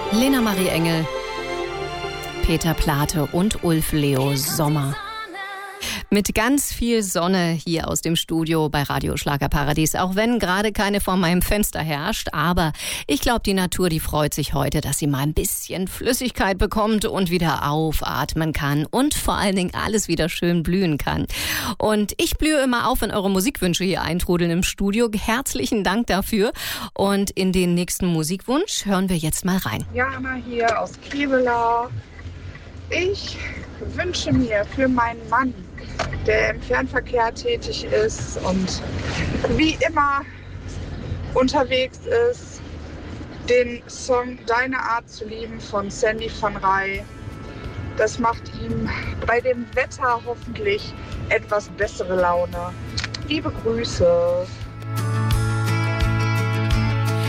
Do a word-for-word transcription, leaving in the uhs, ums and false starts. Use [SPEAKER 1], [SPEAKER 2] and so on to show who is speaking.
[SPEAKER 1] Lena Marie Engel, Peter Plate und Ulf Leo Sommer. Mit ganz viel Sonne hier aus dem Studio bei Radio Schlagerparadies, auch wenn gerade keine vor meinem Fenster herrscht. Aber ich glaube, die Natur, die freut sich heute, dass sie mal ein bisschen Flüssigkeit bekommt und wieder aufatmen kann und vor allen Dingen alles wieder schön blühen kann. Und ich blühe immer auf, wenn eure Musikwünsche hier eintrudeln im Studio. Herzlichen Dank dafür. Und in den nächsten Musikwunsch hören wir jetzt mal rein.
[SPEAKER 2] Jana hier aus Kevela. Ich wünsche mir für meinen Mann, der im Fernverkehr tätig ist und wie immer unterwegs ist, den Song Deine Art zu lieben von Sandy van Rij. Das macht ihm bei dem Wetter hoffentlich etwas bessere Laune. Liebe Grüße.